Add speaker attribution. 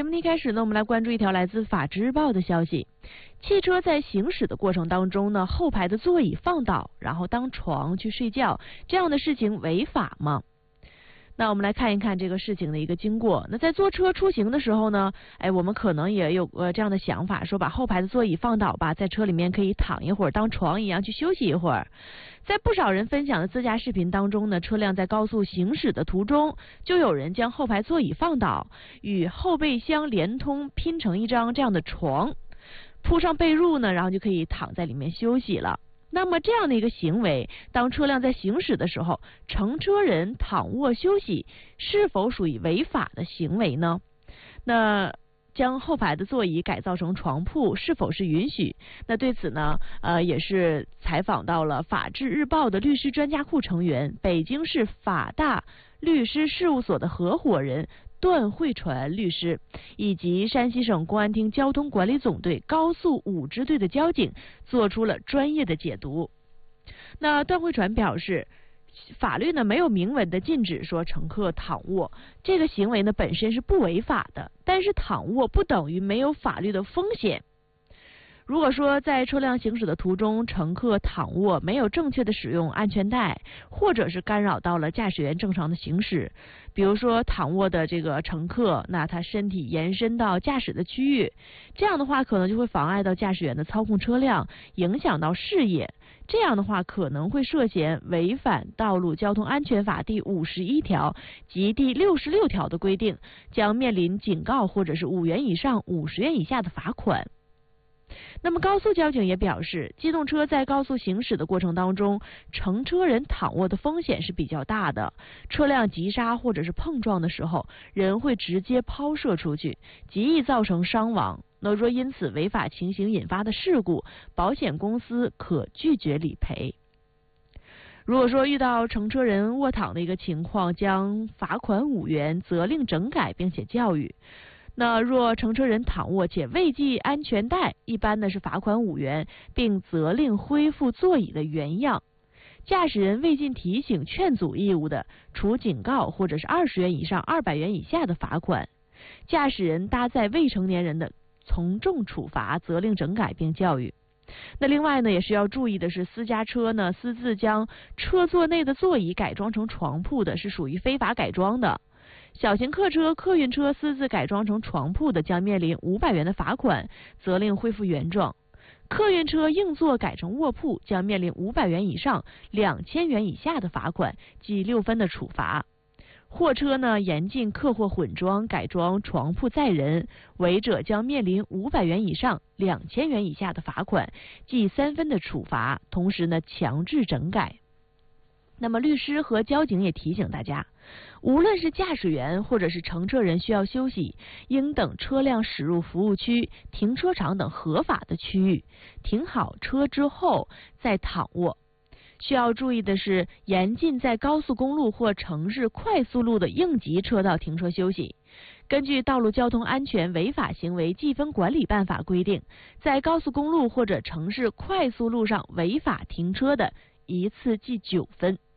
Speaker 1: 节目的一开始呢，我们来关注一条来自《法制日报》的消息：汽车在行驶的过程当中呢，后排的座椅放倒，然后当床去睡觉，这样的事情违法吗？那我们来看一看这个事情的一个经过。那在坐车出行的时候呢，我们可能也有这样的想法，说把后排的座椅放倒吧，在车里面可以躺一会儿，当床一样去休息一会儿。在不少人分享的自驾视频当中呢，车辆在高速行驶的途中，就有人将后排座椅放倒，与后备箱连通拼成一张这样的床，铺上被褥呢，然后就可以躺在里面休息了。那么这样的一个行为，当车辆在行驶的时候，乘车人躺卧休息，是否属于违法的行为呢？那将后排的座椅改造成床铺是否是允许？那对此呢，也是采访到了法制日报的律师专家库成员，北京市法大律师事务所的合伙人段慧传律师，以及山西省公安厅交通管理总队高速5支队的交警做出了专业的解读。那段慧传表示，法律呢没有明文的禁止说乘客躺卧，这个行为呢本身是不违法的，但是躺卧不等于没有法律的风险。如果说在车辆行驶的途中，乘客躺卧没有正确的使用安全带，或者是干扰到了驾驶员正常的行驶，比如说躺卧的这个乘客，那他身体延伸到驾驶的区域，这样的话可能就会妨碍到驾驶员的操控车辆，影响到视野，这样的话可能会涉嫌违反道路交通安全法第51条及第66条的规定，将面临警告或者是5元以上50元以下的罚款。那么高速交警也表示，机动车在高速行驶的过程当中，乘车人躺卧的风险是比较大的，车辆急刹或者是碰撞的时候，人会直接抛射出去，极易造成伤亡。那若因此违法情形引发的事故，保险公司可拒绝理赔。如果说遇到乘车人卧躺的一个情况，将罚款5元，责令整改并且教育。那若乘车人躺卧且未系安全带，一般呢是罚款5元，并责令恢复座椅的原样。驾驶人未尽提醒劝阻义务的，处警告或者是20元以上200元以下的罚款。驾驶人搭载未成年人的，从重处罚，责令整改并教育。那另外呢，也是要注意的是，私家车呢私自将车座内的座椅改装成床铺的，是属于非法改装的。小型客车、客运车私自改装成床铺的，将面临500元的罚款，责令恢复原状。客运车硬座改成卧铺，将面临500元以上2000元以下的罚款，记6分的处罚。货车呢严禁客货混装改装床铺载人，违者将面临500元以上2000元以下的罚款，记3分的处罚，同时呢强制整改。那么律师和交警也提醒大家，无论是驾驶员或者是乘车人需要休息，应等车辆驶入服务区、停车场等合法的区域，停好车之后再躺卧。需要注意的是，严禁在高速公路或城市快速路的应急车道停车休息。根据《道路交通安全违法行为记分管理办法》规定，在高速公路或者城市快速路上违法停车的，一次记9分。